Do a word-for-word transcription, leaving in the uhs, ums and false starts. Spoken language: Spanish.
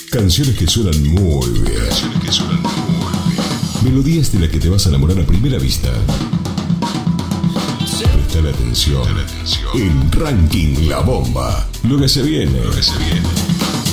Canciones que suenan muy bien. Canciones que suenan muy bien. Melodías de las que te vas a enamorar a primera vista. Presta la atención. Presta la atención. En Ranking La Bomba. Lo que se viene. Lo que se viene.